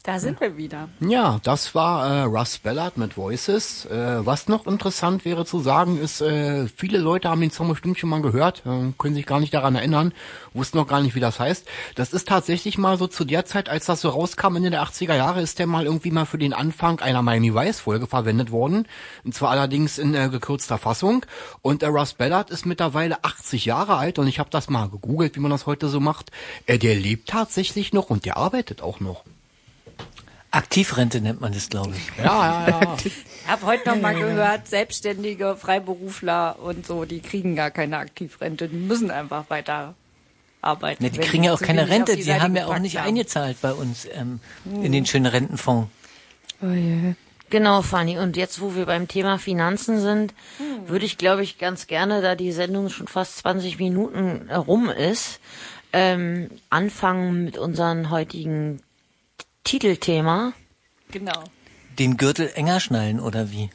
Da sind wir wieder. Ja, das war Russ Ballard mit Voices. Was noch interessant wäre zu sagen, ist, viele Leute haben den Song bestimmt schon mal gehört, können sich gar nicht daran erinnern, wussten noch gar nicht, wie das heißt. Das ist tatsächlich mal so zu der Zeit, als das so rauskam, Ende der 80er Jahre, ist der mal irgendwie mal für den Anfang einer Miami Vice-Folge verwendet worden. Und zwar allerdings in gekürzter Fassung. Und Russ Ballard ist mittlerweile 80 Jahre alt und ich habe das mal gegoogelt, wie man das heute so macht. Der lebt tatsächlich noch und der arbeitet auch noch. Aktivrente nennt man das, glaube ich. Ja. Ich habe heute noch mal gehört, Selbstständige, Freiberufler und so, die kriegen gar keine Aktivrente. Die müssen einfach weiter arbeiten. Ja, die kriegen ja auch keine Rente. Die haben ja auch nicht eingezahlt bei uns in den schönen Rentenfonds. Oh je. Genau, Fanny. Und jetzt, wo wir beim Thema Finanzen sind, würde ich, glaube ich, ganz gerne, da die Sendung schon fast 20 Minuten rum ist, anfangen mit unserem heutigen Titelthema. Genau. Den Gürtel enger schnallen, oder wie?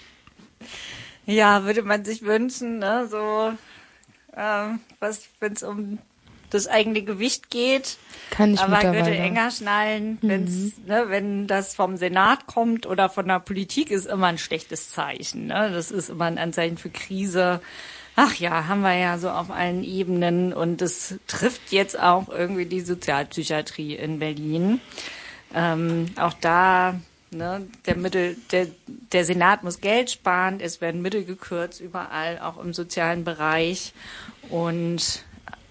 Ja, würde man sich wünschen, ne, so, wenn es um das eigene Gewicht geht. Kann ich aber mittlerweile. Gürtel enger schnallen, wenn das vom Senat kommt oder von der Politik, ist immer ein schlechtes Zeichen, ne? Das ist immer ein Anzeichen für Krise. Ach ja, haben wir ja so auf allen Ebenen und es trifft jetzt auch irgendwie die Sozialpsychiatrie in Berlin. Auch da, ne, der Senat muss Geld sparen, es werden Mittel gekürzt, überall, auch im sozialen Bereich. Und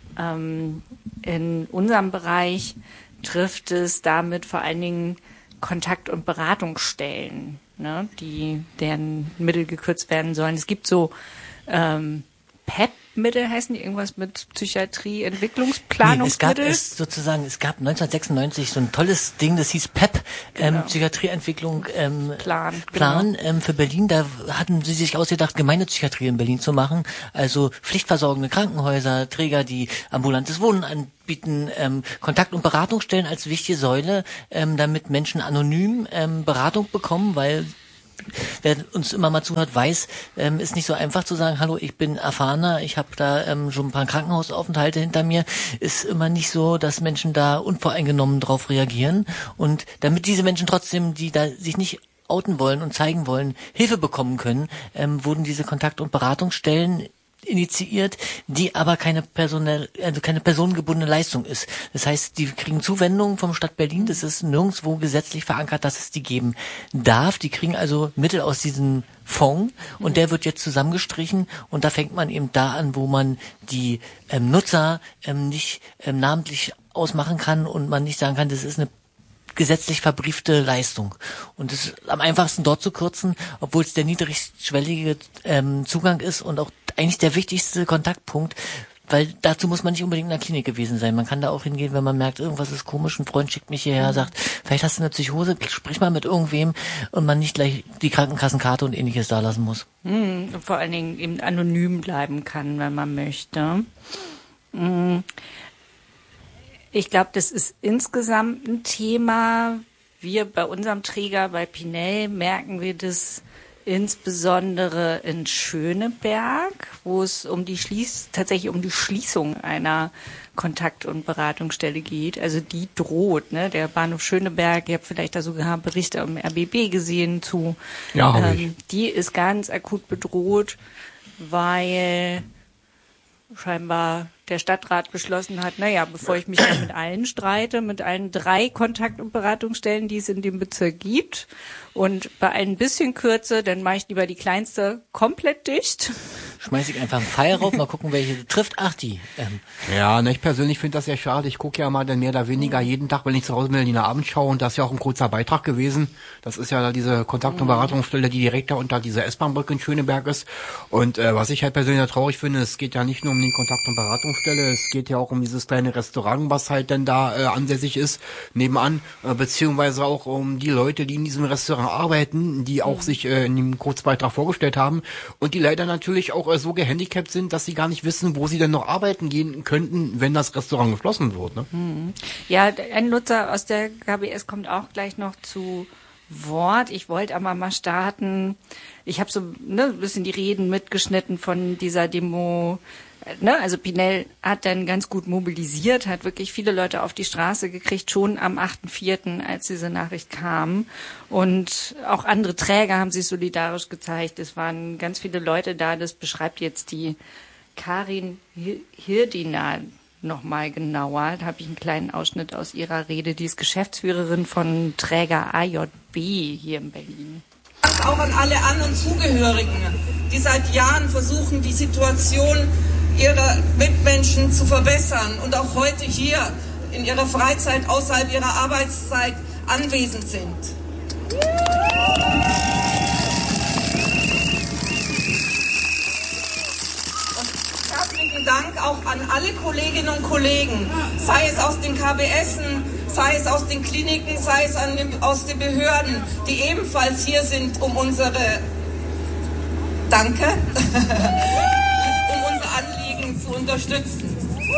in unserem Bereich trifft es damit vor allen Dingen Kontakt- und Beratungsstellen, ne, deren Mittel gekürzt werden sollen. Es gibt so PEP-Mittel, heißen die irgendwas mit Psychiatrie, Entwicklungsplanungsmittel? Es gab 1996 so ein tolles Ding, das hieß PEP, Genau. Psychiatrieentwicklung Plan für Berlin. Da hatten sie sich ausgedacht, Gemeindepsychiatrie in Berlin zu machen, also pflichtversorgende Krankenhäuser, Träger, die ambulantes Wohnen anbieten, Kontakt- und Beratungsstellen als wichtige Säule, damit Menschen anonym Beratung bekommen, weil wer uns immer mal zuhört, weiß, ist nicht so einfach zu sagen, hallo, ich bin erfahrener, ich habe da schon ein paar Krankenhausaufenthalte hinter mir, ist immer nicht so, dass Menschen da unvoreingenommen drauf reagieren. Und damit diese Menschen trotzdem, die da sich nicht outen wollen und zeigen wollen, Hilfe bekommen können, wurden diese Kontakt- und Beratungsstellen initiiert, die aber keine personengebundene Leistung ist. Das heißt, die kriegen Zuwendungen vom Stadt Berlin, das ist nirgendwo gesetzlich verankert, dass es die geben darf. Die kriegen also Mittel aus diesem Fonds und der wird jetzt zusammengestrichen und da fängt man eben da an, wo man die Nutzer nicht namentlich ausmachen kann und man nicht sagen kann, das ist eine gesetzlich verbriefte Leistung. Und es ist am einfachsten dort zu kürzen, obwohl es der niedrigschwellige Zugang ist und auch eigentlich der wichtigste Kontaktpunkt, weil dazu muss man nicht unbedingt in der Klinik gewesen sein. Man kann da auch hingehen, wenn man merkt, irgendwas ist komisch, ein Freund schickt mich hierher, sagt, vielleicht hast du eine Psychose, sprich mal mit irgendwem und man nicht gleich die Krankenkassenkarte und ähnliches da lassen muss. Und vor allen Dingen eben anonym bleiben kann, wenn man möchte. Ich glaube, das ist insgesamt ein Thema. Wir bei unserem Träger, bei Pinel, merken wir das insbesondere in Schöneberg, wo es tatsächlich um die Schließung einer Kontakt- und Beratungsstelle geht. Also die droht, ne? Der Bahnhof Schöneberg, ihr habt vielleicht da sogar Berichte im RBB gesehen zu. Ja, habe ich. Die ist ganz akut bedroht, weil scheinbar der Stadtrat beschlossen hat, bevor ich mich dann mit allen streite, mit allen 3 Kontakt- und Beratungsstellen, die es in dem Bezirk gibt, und bei allen ein bisschen kürze, dann mache ich lieber die kleinste komplett dicht. Schmeiß ich einfach einen Pfeil rauf, mal gucken, welche trifft. Ach, die. Ja, ich persönlich finde das sehr schade. Ich gucke ja mal dann mehr oder weniger jeden Tag, wenn ich zu Hause bin, in der Abendschau, und das ist ja auch ein kurzer Beitrag gewesen. Das ist ja da diese Kontakt- und Beratungsstelle, die direkt da unter dieser S-Bahn-Brücke in Schöneberg ist. Und was ich halt persönlich traurig finde, es geht ja nicht nur um die Kontakt- und Beratungsstelle, es geht ja auch um dieses kleine Restaurant, was halt dann da ansässig ist, nebenan, beziehungsweise auch um die Leute, die in diesem Restaurant arbeiten, die auch sich in dem Kurzbeitrag vorgestellt haben und die leider natürlich auch so gehandicapt sind, dass sie gar nicht wissen, wo sie denn noch arbeiten gehen könnten, wenn das Restaurant geschlossen wird. Ne? Ja, ein Nutzer aus der KBS kommt auch gleich noch zu Wort. Ich wollte aber mal starten. Ich habe so ein bisschen die Reden mitgeschnitten von dieser Demo also Pinel hat dann ganz gut mobilisiert, hat wirklich viele Leute auf die Straße gekriegt, schon am 8.4., als diese Nachricht kam. Und auch andere Träger haben sich solidarisch gezeigt. Es waren ganz viele Leute da, das beschreibt jetzt die Karin Hirdina nochmal genauer. Da habe ich einen kleinen Ausschnitt aus ihrer Rede. Die ist Geschäftsführerin von Träger AJB hier in Berlin. Auch an alle anderen Zugehörigen, die seit Jahren versuchen, die Situation ihrer Mitmenschen zu verbessern und auch heute hier in ihrer Freizeit außerhalb ihrer Arbeitszeit anwesend sind. Herzlichen Dank auch an alle Kolleginnen und Kollegen, sei es aus den KBSen, sei es aus den Kliniken, sei es aus den Behörden, die ebenfalls hier sind, um unsere Anliegen zu unterstützen.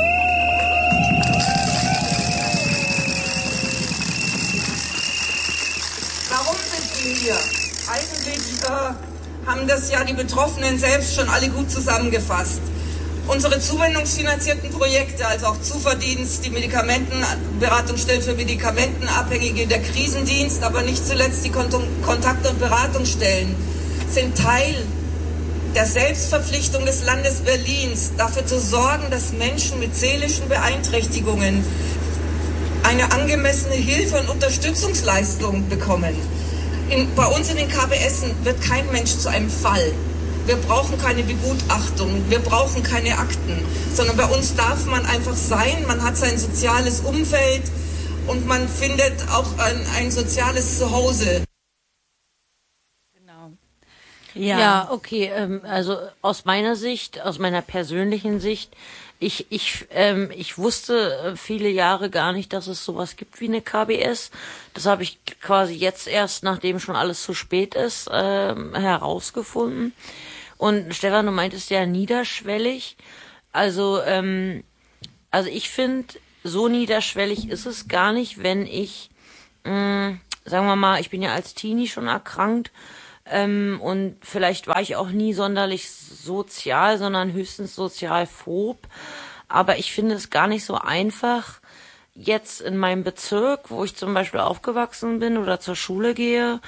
Warum sind wir hier? Eigentlich haben das ja die Betroffenen selbst schon alle gut zusammengefasst. Unsere zuwendungsfinanzierten Projekte, also auch Zuverdienst, die Beratungsstellen für Medikamentenabhängige, der Krisendienst, aber nicht zuletzt die Kontakt- und Beratungsstellen, sind Teil der Selbstverpflichtung des Landes Berlins, dafür zu sorgen, dass Menschen mit seelischen Beeinträchtigungen eine angemessene Hilfe- und Unterstützungsleistung bekommen. Bei uns in den KBSen wird kein Mensch zu einem Fall. Wir brauchen keine Begutachtung, wir brauchen keine Akten, sondern bei uns darf man einfach sein, man hat sein soziales Umfeld und man findet auch ein soziales Zuhause. Genau. Ja, okay, also aus meiner Sicht, aus meiner persönlichen Sicht, ich wusste viele Jahre gar nicht, dass es sowas gibt wie eine KBS. Das habe ich quasi jetzt erst, nachdem schon alles zu spät ist, herausgefunden. Und Stefan, du meintest ja niederschwellig. Also ich finde, so niederschwellig ist es gar nicht, wenn ich, sagen wir mal, ich bin ja als Teenie schon erkrankt, und vielleicht war ich auch nie sonderlich sozial, sondern höchstens sozialphob. Aber ich finde es gar nicht so einfach, jetzt in meinem Bezirk, wo ich zum Beispiel aufgewachsen bin oder zur Schule gehe,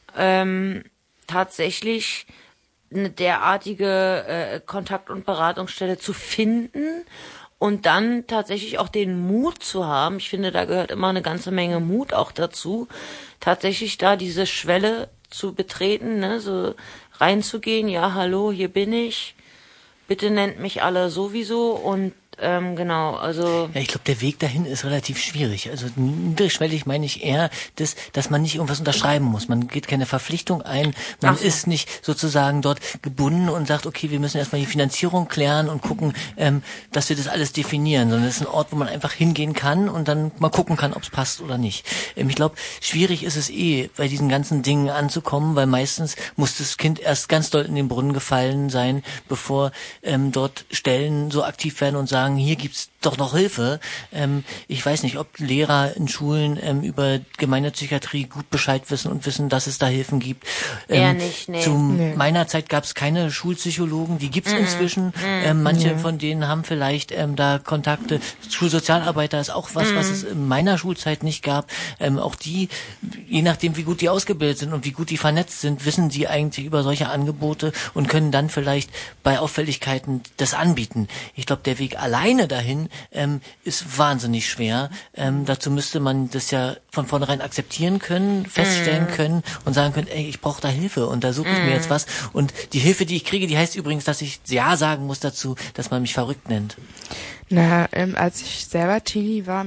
tatsächlich eine derartige Kontakt- und Beratungsstelle zu finden und dann tatsächlich auch den Mut zu haben. Ich finde, da gehört immer eine ganze Menge Mut auch dazu, tatsächlich da diese Schwelle zu betreten, ne, so reinzugehen, ja, hallo, hier bin ich, bitte nennt mich alle sowieso und genau, also... Ja, ich glaube, der Weg dahin ist relativ schwierig. Also niedrigschwellig meine ich eher, dass man nicht irgendwas unterschreiben muss. Man geht keine Verpflichtung ein, man ist nicht sozusagen dort gebunden und sagt, okay, wir müssen erstmal die Finanzierung klären und gucken, dass wir das alles definieren, sondern es ist ein Ort, wo man einfach hingehen kann und dann mal gucken kann, ob es passt oder nicht. Ich glaube, schwierig ist es bei diesen ganzen Dingen anzukommen, weil meistens muss das Kind erst ganz doll in den Brunnen gefallen sein, bevor dort Stellen so aktiv werden und sagen, hier gibt's doch noch Hilfe. Ich weiß nicht, ob Lehrer in Schulen über Gemeindepsychiatrie gut Bescheid wissen und wissen, dass es da Hilfen gibt. Eher nicht, nee. Zu meiner Zeit gab's keine Schulpsychologen, die gibt's inzwischen. Manche von denen haben vielleicht da Kontakte. Schulsozialarbeiter ist auch was es in meiner Schulzeit nicht gab. Auch die, je nachdem wie gut die ausgebildet sind und wie gut die vernetzt sind, wissen die eigentlich über solche Angebote und können dann vielleicht bei Auffälligkeiten das anbieten. Ich glaube, der Weg alleine dahin ist wahnsinnig schwer. Dazu müsste man das ja von vornherein akzeptieren können, feststellen können und sagen können, ey, ich brauche da Hilfe und da suche ich mir jetzt was. Und die Hilfe, die ich kriege, die heißt übrigens, dass ich Ja sagen muss dazu, dass man mich verrückt nennt. Na, als ich selber Teenie war,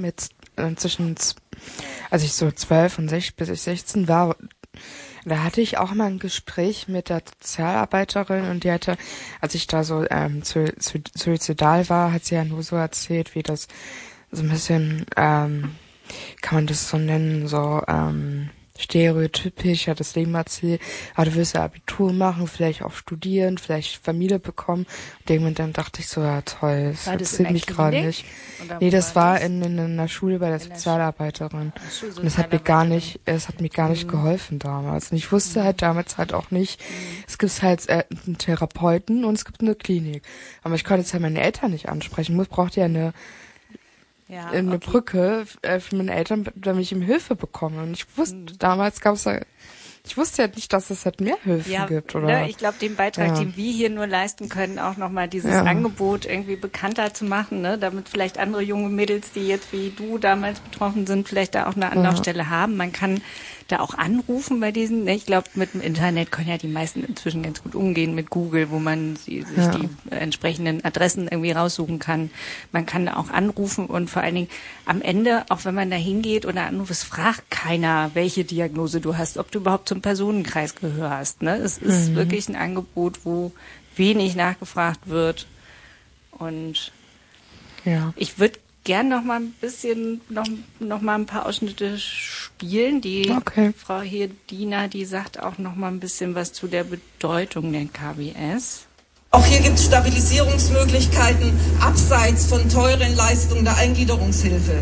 als ich so 12 und 6 bis ich 16 war, da hatte ich auch mal ein Gespräch mit der Sozialarbeiterin und die hatte, als ich da so suizidal war, hat sie ja nur so erzählt, wie das so ein bisschen, kann man das so nennen, so stereotypisch, hat das Leben erzählt, du wirst ja Abitur machen, vielleicht auch studieren, vielleicht Familie bekommen. Und dann dachte ich so, ja toll, das interessiert mich gerade nicht. Nee, das war in einer Schule bei der Sozialarbeiterin. Und das hat mir gar nicht geholfen damals. Und ich wusste halt damals halt auch nicht, es gibt halt einen Therapeuten und es gibt eine Klinik. Aber ich konnte jetzt halt meine Eltern nicht ansprechen. Ich brauchte ja eine Brücke für meine Eltern, damit ich ihm Hilfe bekomme. Und ich wusste, damals ich wusste ja nicht, dass es halt mehr Hilfen gibt, oder? Ne, ich glaube, den Beitrag, den wir hier nur leisten können, auch nochmal dieses Angebot irgendwie bekannter zu machen, ne, damit vielleicht andere junge Mädels, die jetzt wie du damals betroffen sind, vielleicht da auch eine Anlaufstelle haben. Man kann da auch anrufen bei diesen, ne, ich glaube, mit dem Internet können ja die meisten inzwischen ganz gut umgehen, mit Google, wo man sich die entsprechenden Adressen irgendwie raussuchen kann. Man kann auch anrufen und vor allen Dingen am Ende, auch wenn man da hingeht oder anruft, es fragt keiner, welche Diagnose du hast, ob du überhaupt zum Personenkreis gehörst. Ne? Es ist wirklich ein Angebot, wo wenig nachgefragt wird. Und ich würde gern noch mal ein bisschen, noch mal ein paar Ausschnitte spielen. Die Frau hier, Dina, die sagt auch noch mal ein bisschen was zu der Bedeutung der KBS. Auch hier gibt es Stabilisierungsmöglichkeiten abseits von teuren Leistungen der Eingliederungshilfe.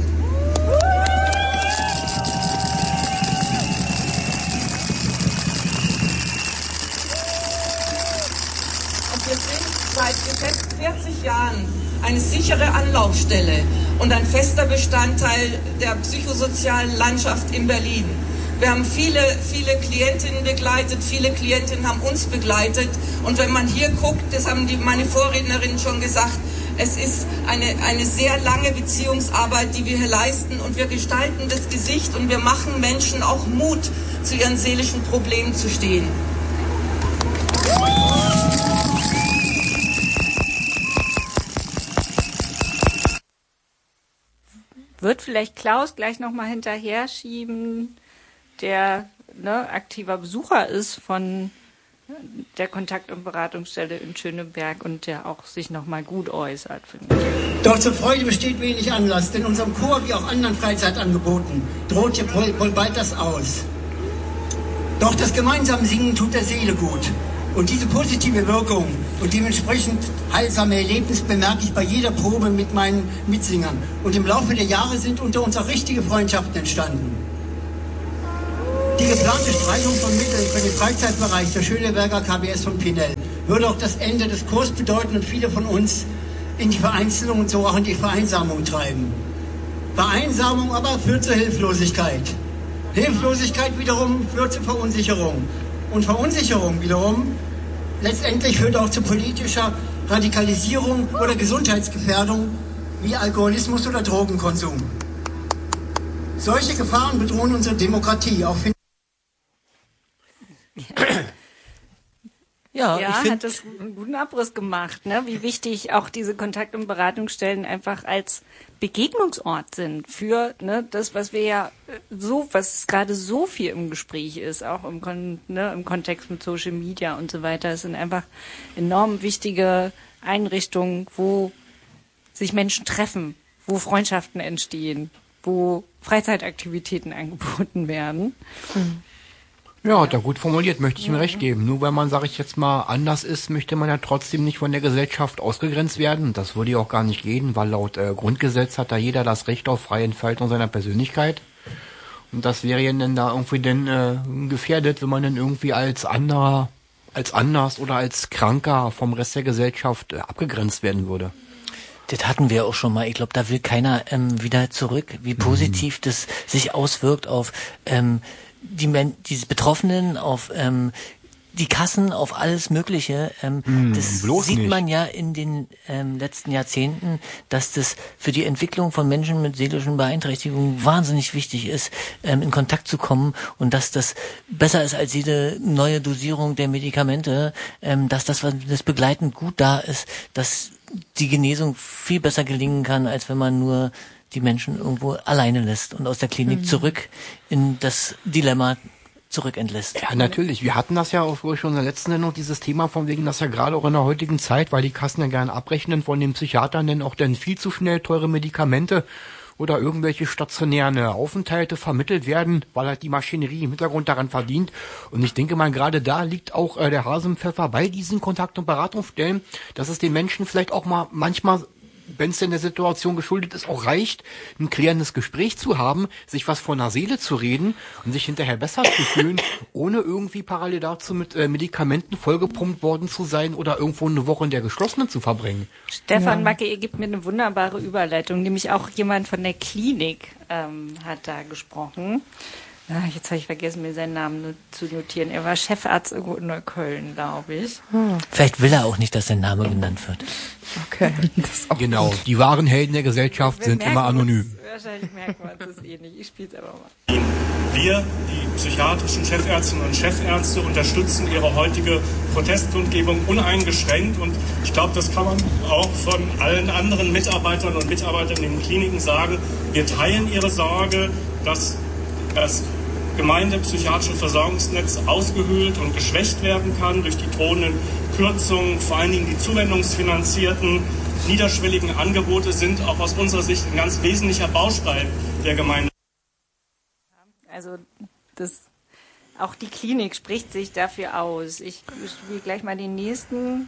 Und wir sind seit geschätzt 40 Jahren eine sichere Anlaufstelle und ein fester Bestandteil der psychosozialen Landschaft in Berlin. Wir haben viele Klientinnen begleitet, viele Klientinnen haben uns begleitet. Und wenn man hier guckt, das haben meine Vorrednerinnen schon gesagt, es ist eine sehr lange Beziehungsarbeit, die wir hier leisten. Und wir gestalten das Gesicht und wir machen Menschen auch Mut, zu ihren seelischen Problemen zu stehen. Wird vielleicht Klaus gleich nochmal hinterher schieben, der aktiver Besucher ist von der Kontakt- und Beratungsstelle in Schöneberg und der auch sich nochmal gut äußert, finde ich. Doch zur Freude besteht wenig Anlass, denn unserem Chor wie auch anderen Freizeitangeboten droht hier wohl bald das Aus. Doch das gemeinsame Singen tut der Seele gut. Und diese positive Wirkung und dementsprechend heilsame Erlebnis bemerke ich bei jeder Probe mit meinen Mitsingern. Und im Laufe der Jahre sind unter uns auch richtige Freundschaften entstanden. Die geplante Streichung von Mitteln für den Freizeitbereich der Schöneberger KBS von Pinel würde auch das Ende des Chors bedeuten und viele von uns in die Vereinzelung und so auch in die Vereinsamung treiben. Vereinsamung aber führt zur Hilflosigkeit. Hilflosigkeit wiederum führt zur Verunsicherung. Und Verunsicherung wiederum letztendlich führt auch zu politischer Radikalisierung oder Gesundheitsgefährdung wie Alkoholismus oder Drogenkonsum. Solche Gefahren bedrohen unsere Demokratie. Auch ich finde, hat das einen guten Abriss gemacht, ne? Wie wichtig auch diese Kontakt- und Beratungsstellen einfach als Begegnungsort sind für das, was wir ja was gerade so viel im Gespräch ist, auch im Kontext mit Social Media und so weiter. Es sind einfach enorm wichtige Einrichtungen, wo sich Menschen treffen, wo Freundschaften entstehen, wo Freizeitaktivitäten angeboten werden. Ja, hat er gut formuliert, möchte ich ihm recht geben. Nur wenn man, sage ich jetzt mal, anders ist, möchte man ja trotzdem nicht von der Gesellschaft ausgegrenzt werden. Das würde ja auch gar nicht gehen, weil laut Grundgesetz hat da jeder das Recht auf freie Entfaltung seiner Persönlichkeit. Und das wäre ja dann da irgendwie dann gefährdet, wenn man dann irgendwie als anders oder als Kranker vom Rest der Gesellschaft abgegrenzt werden würde. Das hatten wir auch schon mal. Ich glaube, da will keiner wieder zurück, wie positiv das sich auswirkt auf diese Betroffenen, auf die Kassen, auf alles Mögliche. Das sieht nicht. Man ja in den letzten Jahrzehnten, dass das für die Entwicklung von Menschen mit seelischen Beeinträchtigungen wahnsinnig wichtig ist, in Kontakt zu kommen und dass das besser ist als jede neue Dosierung der Medikamente, dass das begleitend gut da ist, dass die Genesung viel besser gelingen kann, als wenn man nur die Menschen irgendwo alleine lässt und aus der Klinik zurück in das Dilemma zurück entlässt. Ja, natürlich. Wir hatten das ja auch schon in der letzten Sendung, dieses Thema von wegen, dass ja gerade auch in der heutigen Zeit, weil die Kassen ja gerne abrechnen von den Psychiatern, denn auch dann viel zu schnell teure Medikamente oder irgendwelche stationären Aufenthalte vermittelt werden, weil halt die Maschinerie im Hintergrund daran verdient. Und ich denke mal, gerade da liegt auch der Hasenpfeffer bei diesen Kontakt- und Beratungsstellen, dass es den Menschen vielleicht auch mal manchmal, wenn es denn der Situation geschuldet ist, auch reicht, ein klärendes Gespräch zu haben, sich was von der Seele zu reden und sich hinterher besser zu fühlen, ohne irgendwie parallel dazu mit Medikamenten vollgepumpt worden zu sein oder irgendwo eine Woche in der Geschlossenen zu verbringen. Stefan Macke, ihr gebt mir eine wunderbare Überleitung, nämlich auch jemand von der Klinik hat da gesprochen. Jetzt habe ich vergessen, mir seinen Namen zu notieren. Er war Chefarzt irgendwo in Neukölln, glaube ich. Vielleicht will er auch nicht, dass sein Name genannt wird. Okay. Das ist auch Genau, gut. die wahren Helden der Gesellschaft sind immer anonym. Wahrscheinlich merken wir uns das eh nicht. Ich spiele es aber mal. Wir, die psychiatrischen Chefärztinnen und Chefärzte, unterstützen ihre heutige Protestkundgebung uneingeschränkt. Und ich glaube, das kann man auch von allen anderen Mitarbeitern und Mitarbeitern in den Kliniken sagen. Wir teilen ihre Sorge, dass das gemeindepsychiatrische Versorgungsnetz ausgehöhlt und geschwächt werden kann durch die drohenden Kürzungen. Vor allen Dingen die zuwendungsfinanzierten, niederschwelligen Angebote sind auch aus unserer Sicht ein ganz wesentlicher Baustein der Gemeinde. Also auch die Klinik spricht sich dafür aus. Ich spiele gleich mal den nächsten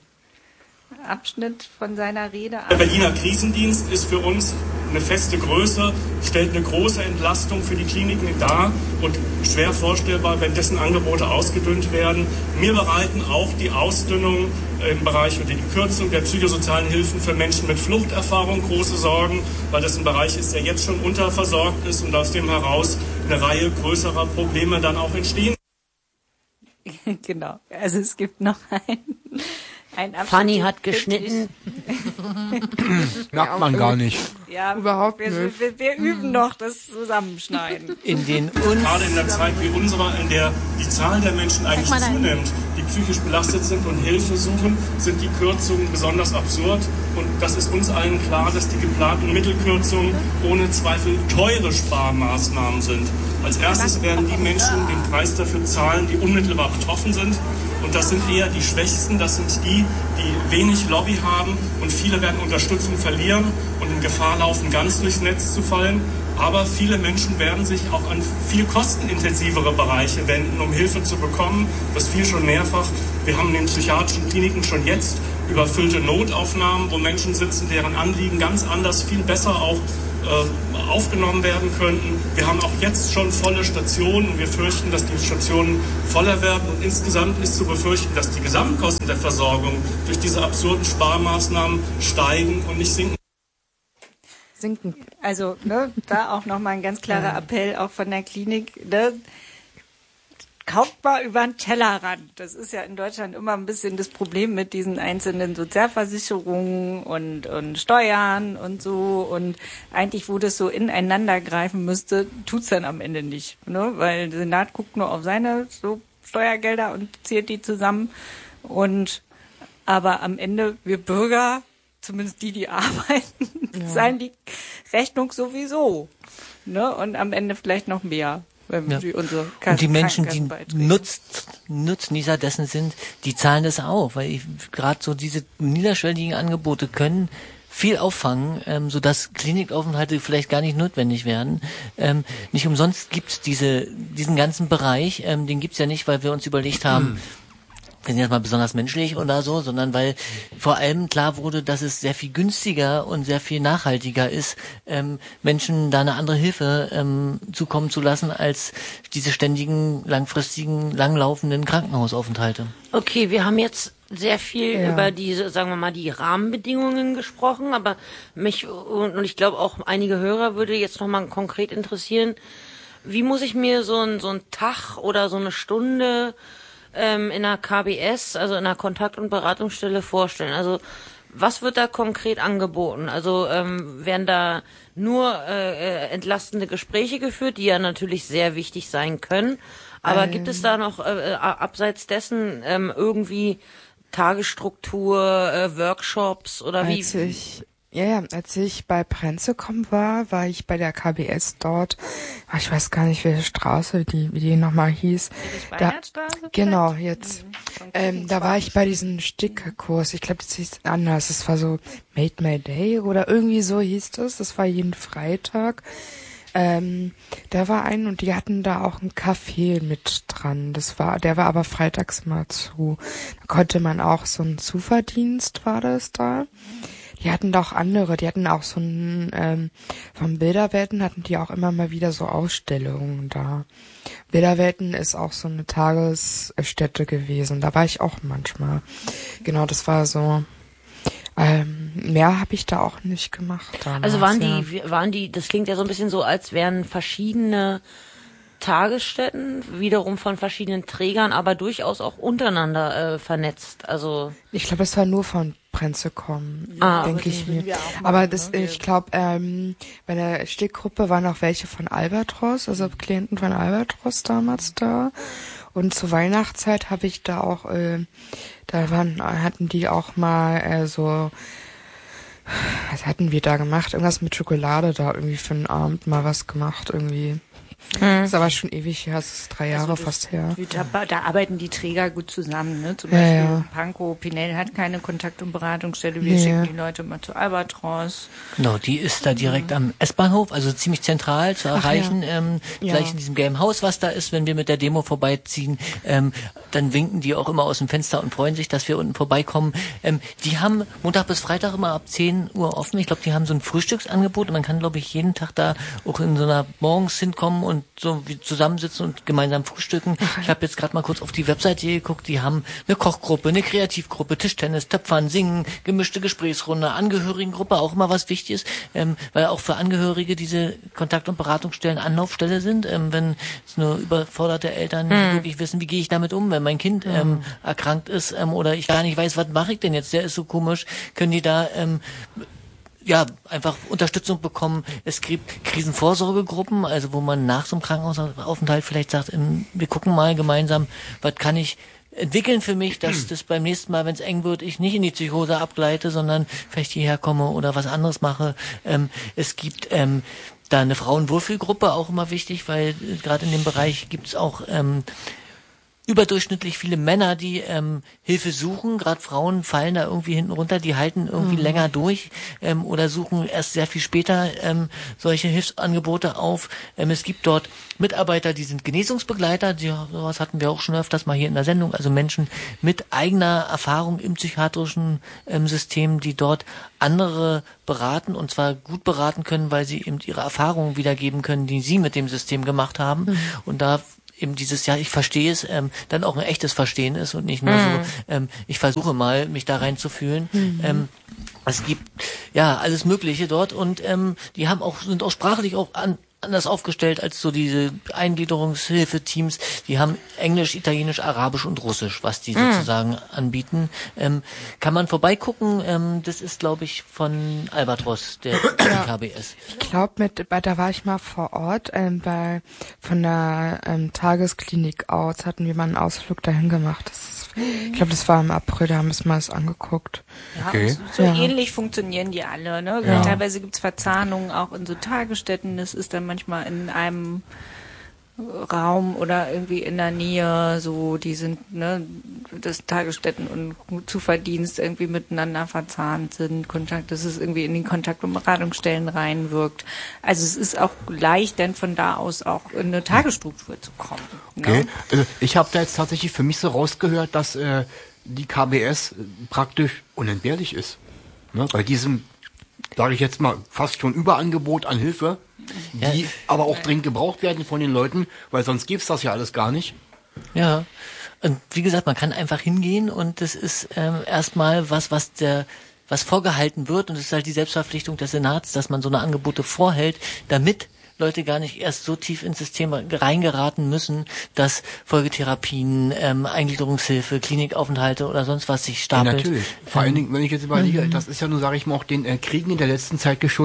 Abschnitt von seiner Rede an. Der Berliner Krisendienst ist für uns eine feste Größe, stellt eine große Entlastung für die Kliniken dar und schwer vorstellbar, wenn dessen Angebote ausgedünnt werden. Mir bereiten auch die Ausdünnung im Bereich oder die Kürzung der psychosozialen Hilfen für Menschen mit Fluchterfahrung große Sorgen, weil das ein Bereich ist, der jetzt schon unterversorgt ist und aus dem heraus eine Reihe größerer Probleme dann auch entstehen. Genau, also es gibt noch ein Abschnitt. Fanny hat geschnitten. Merkt man gar nicht. Ja, Überhaupt nicht. Wir üben noch das Zusammenschneiden. In den Gerade in der Zeit wie unserer, in der die Zahl der Menschen eigentlich zunimmt, die psychisch belastet sind und Hilfe suchen, sind die Kürzungen besonders absurd. Und das ist uns allen klar, dass die geplanten Mittelkürzungen ohne Zweifel teure Sparmaßnahmen sind. Als erstes werden die Menschen den Preis dafür zahlen, die unmittelbar betroffen sind. Und das sind eher die Schwächsten, das sind die, die wenig Lobby haben. Und viele werden Unterstützung verlieren und in Gefahr laufen, ganz durchs Netz zu fallen. Aber viele Menschen werden sich auch an viel kostenintensivere Bereiche wenden, um Hilfe zu bekommen. Das fiel schon mehrfach. Wir haben in den psychiatrischen Kliniken schon jetzt überfüllte Notaufnahmen, wo Menschen sitzen, deren Anliegen ganz anders, viel besser auch aufgenommen werden könnten. Wir haben auch jetzt schon volle Stationen. Wir fürchten, dass die Stationen voller werden. Und insgesamt ist zu befürchten, dass die Gesamtkosten der Versorgung durch diese absurden Sparmaßnahmen steigen und nicht sinken. Also da auch nochmal ein ganz klarer Appell auch von der Klinik. Kauft mal über den Tellerrand. Das ist ja in Deutschland immer ein bisschen das Problem mit diesen einzelnen Sozialversicherungen und Steuern und so. Und eigentlich, wo das so ineinander greifen müsste, tut's dann am Ende nicht. Ne? Weil der Senat guckt nur auf seine so Steuergelder und zählt die zusammen. Aber am Ende, wir Bürger, zumindest die arbeiten, zahlen die Rechnung sowieso. Ne? Und am Ende vielleicht noch mehr. Ja. Und die Menschen, die Nutznießer dessen sind, die zahlen das auch, weil gerade so diese niederschwelligen Angebote können viel auffangen, sodass Klinikaufenthalte vielleicht gar nicht notwendig werden. Nicht umsonst gibt's diesen ganzen Bereich, den gibt's ja nicht, weil wir uns überlegt haben, wir sind jetzt mal besonders menschlich oder so, sondern weil vor allem klar wurde, dass es sehr viel günstiger und sehr viel nachhaltiger ist, Menschen da eine andere Hilfe zukommen zu lassen, als diese ständigen, langfristigen, langlaufenden Krankenhausaufenthalte. Okay, wir haben jetzt sehr viel über diese, sagen wir mal, die Rahmenbedingungen gesprochen, aber mich und ich glaube auch einige Hörer würde jetzt nochmal konkret interessieren, wie muss ich mir so ein Tag oder so eine Stunde in einer KBS, also in einer Kontakt- und Beratungsstelle vorstellen? Also was wird da konkret angeboten? Also werden da nur entlastende Gespräche geführt, die ja natürlich sehr wichtig sein können, aber gibt es da noch abseits dessen irgendwie Tagesstruktur, Workshops oder wie? Ja, als ich bei Prenzlkommen war ich bei der KBS dort. Ich weiß gar nicht, welche Straße, wie die nochmal hieß. Genau, jetzt. Da war ich bei diesem Stickerkurs. Ich glaube, das hieß anders. Das war so Made My Day oder irgendwie so hieß das. Das war jeden Freitag. Da war und die hatten da auch ein Café mit dran. Der war aber freitags mal zu. Da konnte man auch so einen Zuverdienst war das da. Die hatten da auch andere, die hatten auch so ein, vom Bilderwelten hatten die auch immer mal wieder so Ausstellungen da. Bilderwelten ist auch so eine Tagesstätte gewesen, da war ich auch manchmal. Genau, das war so, mehr habe ich da auch nicht gemacht damals. Also waren die, das klingt ja so ein bisschen so, als wären verschiedene Tagesstätten, wiederum von verschiedenen Trägern, aber durchaus auch untereinander vernetzt. Also ich glaube, es war nur von Prenzlkommen, denke ich mir. Aber ich glaube, bei der Stickgruppe waren auch welche von Albatros, also Klienten von Albatros damals da. Und zur Weihnachtszeit habe ich da auch, hatten die auch mal so, was hatten wir da gemacht? Irgendwas mit Schokolade da irgendwie für einen Abend mal was gemacht irgendwie. Das ist aber schon ewig her, das ist 3 Jahre fast her. Da arbeiten die Träger gut zusammen, ne? Zum Beispiel Pankow, Pinel hat keine Kontakt- und Beratungsstelle, wir schicken die Leute mal zu Albatros. Genau, die ist da direkt am S-Bahnhof, also ziemlich zentral zu erreichen, gleich in diesem gelben Haus, was da ist, wenn wir mit der Demo vorbeiziehen, dann winken die auch immer aus dem Fenster und freuen sich, dass wir unten vorbeikommen. Die haben Montag bis Freitag immer ab 10 Uhr offen, ich glaube, die haben so ein Frühstücksangebot und man kann, glaube ich, jeden Tag da auch in so einer morgens hinkommen und so wie zusammensitzen und gemeinsam frühstücken. Ich habe jetzt gerade mal kurz auf die Webseite geguckt, die haben eine Kochgruppe, eine Kreativgruppe, Tischtennis, Töpfern, Singen, gemischte Gesprächsrunde, Angehörigengruppe, auch immer was wichtig ist, weil auch für Angehörige diese Kontakt- und Beratungsstellen Anlaufstelle sind, wenn es nur überforderte Eltern nicht wirklich wissen, wie gehe ich damit um, wenn mein Kind erkrankt ist oder ich gar nicht weiß, was mache ich denn jetzt, der ist so komisch, können die da einfach Unterstützung bekommen. Es gibt Krisenvorsorgegruppen, also wo man nach so einem Krankenhausaufenthalt vielleicht sagt, wir gucken mal gemeinsam, was kann ich entwickeln für mich, dass das beim nächsten Mal, wenn es eng wird, ich nicht in die Psychose abgleite, sondern vielleicht hierher komme oder was anderes mache. Es gibt da eine Frauenwohlfühlgruppe, auch immer wichtig, weil gerade in dem Bereich gibt es auch überdurchschnittlich viele Männer, die Hilfe suchen. Gerade Frauen fallen da irgendwie hinten runter, die halten irgendwie länger durch oder suchen erst sehr viel später solche Hilfsangebote auf. Es gibt dort Mitarbeiter, die sind Genesungsbegleiter, sowas hatten wir auch schon öfters mal hier in der Sendung, also Menschen mit eigener Erfahrung im psychiatrischen System, die dort andere beraten und zwar gut beraten können, weil sie eben ihre Erfahrungen wiedergeben können, die sie mit dem System gemacht haben. Und da eben dieses, ich verstehe es, dann auch ein echtes Verstehen ist und nicht nur so, ich versuche mal, mich da reinzufühlen. Es gibt alles Mögliche dort und die sind auch sprachlich auch anders aufgestellt als so diese Eingliederungshilfeteams. Die haben Englisch, Italienisch, Arabisch und Russisch, was die sozusagen anbieten. Kann man vorbeigucken. Das ist, glaube ich, von Albatros, der KBS. Ich glaube, da war ich mal vor Ort. Von der Tagesklinik aus hatten wir mal einen Ausflug dahin gemacht. Ich glaube, das war im April, da haben wir es mal angeguckt. Okay. So ähnlich funktionieren die alle, ne? Ja. Teilweise gibt's Verzahnungen auch in so Tagesstätten. Das ist dann manchmal in einem Raum oder irgendwie in der Nähe, so, die sind, ne, dass Tagesstätten und Zuverdienst irgendwie miteinander verzahnt sind, dass es irgendwie in den Kontakt- und Beratungsstellen reinwirkt. Also es ist auch leicht, dann von da aus auch in eine Tagesstruktur zu kommen. Okay. Ne? Ich habe da jetzt tatsächlich für mich so rausgehört, dass die KBS praktisch unentbehrlich ist. Ne? Bei diesem, sage ich jetzt mal, fast schon Überangebot an Hilfe, die aber auch dringend gebraucht werden von den Leuten, weil sonst gibt's das ja alles gar nicht. Ja, und wie gesagt, man kann einfach hingehen und das ist erstmal was vorgehalten wird und es ist halt die Selbstverpflichtung des Senats, dass man so eine Angebote vorhält, damit Leute gar nicht erst so tief ins System reingeraten müssen, dass Folgetherapien, Eingliederungshilfe, Klinikaufenthalte oder sonst was sich stapelt. Ja, natürlich. Vor allen Dingen, wenn ich jetzt überlege, das ist ja nur, sage ich mal, auch den Kriegen in der letzten Zeit geschuldet,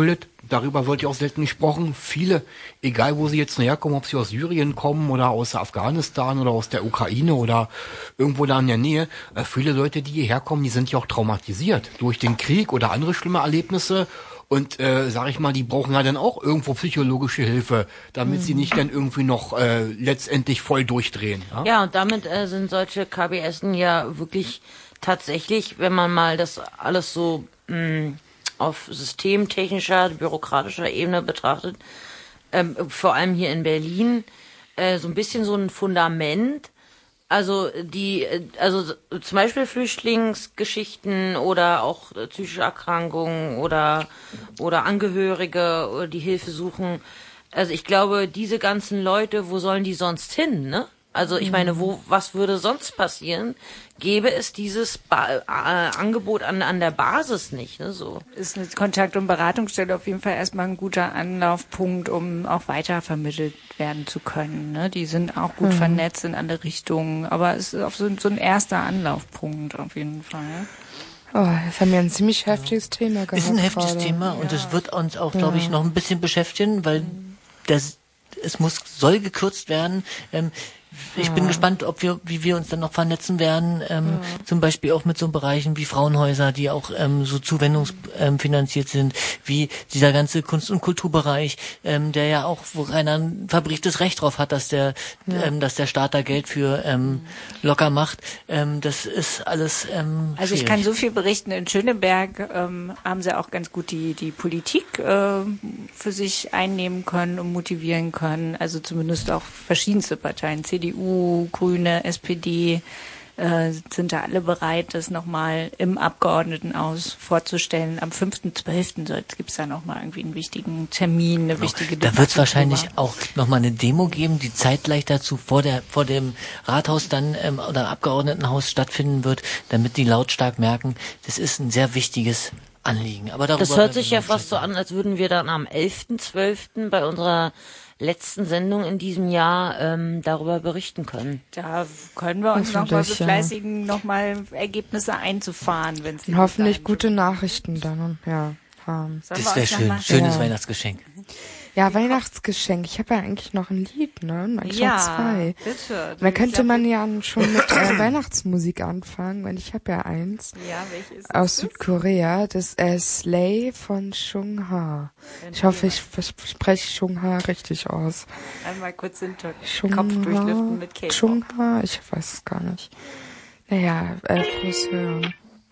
darüber wird ja auch selten gesprochen. Viele, egal wo sie jetzt herkommen, ob sie aus Syrien kommen oder aus Afghanistan oder aus der Ukraine oder irgendwo da in der Nähe, viele Leute, die hierher kommen, die sind ja auch traumatisiert durch den Krieg oder andere schlimme Erlebnisse. Und sag ich mal, die brauchen ja dann auch irgendwo psychologische Hilfe, damit sie nicht dann irgendwie noch letztendlich voll durchdrehen. Ja, ja, und damit sind solche KBSen ja wirklich tatsächlich, wenn man mal das alles so auf systemtechnischer, bürokratischer Ebene betrachtet, vor allem hier in Berlin, so ein bisschen so ein Fundament. Also zum Beispiel Flüchtlingsgeschichten oder auch psychische Erkrankungen oder Angehörige, die Hilfe suchen. Also ich glaube, diese ganzen Leute, wo sollen die sonst hin, ne? Also ich meine, was würde sonst passieren? Gäbe es dieses Angebot an der Basis nicht, ne? So ist eine Kontakt- und Beratungsstelle auf jeden Fall erstmal ein guter Anlaufpunkt, um auch weitervermittelt werden zu können. Ne? Die sind auch gut vernetzt in alle Richtungen, aber es ist auch so ein erster Anlaufpunkt auf jeden Fall. Oh, das haben wir ein ziemlich heftiges Thema gehabt. Ist ein heftiges gerade. Thema und es wird uns auch, glaube ich, noch ein bisschen beschäftigen, weil soll gekürzt werden. Ich bin gespannt, wie wir uns dann noch vernetzen werden, zum Beispiel auch mit so Bereichen wie Frauenhäuser, die auch so zuwendungsfinanziert sind, wie dieser ganze Kunst- und Kulturbereich, der ja auch, wo einer ein verbrieftes Recht drauf hat, dass der Staat da Geld für locker macht. Das ist alles Also ich kann so viel berichten. In Schöneberg haben sie auch ganz gut die Politik für sich einnehmen können und motivieren können. Also zumindest auch verschiedenste Parteien, CDU, Grüne, SPD, sind da alle bereit, das nochmal im Abgeordnetenhaus vorzustellen. Am 5.12. gibt es da nochmal irgendwie einen wichtigen Termin, eine wichtige Debatte. Da wird es wahrscheinlich auch nochmal eine Demo geben, die zeitgleich dazu vor dem Rathaus dann oder Abgeordnetenhaus stattfinden wird, damit die lautstark merken, das ist ein sehr wichtiges Anliegen. Aber darüber das hört sich ja fast so an, als würden wir dann am 11.12. bei unserer letzten Sendung in diesem Jahr darüber berichten können. Da können wir uns nochmal befleißigen, nochmal Ergebnisse einzufahren, wenn es hoffentlich gute Nachrichten dann haben. Das wäre schön. Schönes Weihnachtsgeschenk. Ja, Weihnachtsgeschenk. Ich habe ja eigentlich noch ein Lied, ne? Eigentlich noch zwei. Bitte. Da könnte man ja schon mit Weihnachtsmusik anfangen, weil ich habe ja eins. Ja, welches ist aus Südkorea. Das ist Slay von Chung Ha. Ich hoffe, ich spreche Chung Ha richtig aus. Einmal kurz den Kopf durchlüften mit K-Pop. Chung Ha? Ich weiß es gar nicht. Naja, frohes Hören.